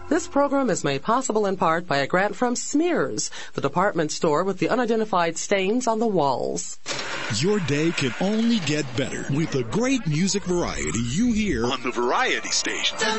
This program is made possible in part by a grant from Smears, the department store with the unidentified stains on the walls. Your day can only get better with the great music variety you hear on the Variety Station.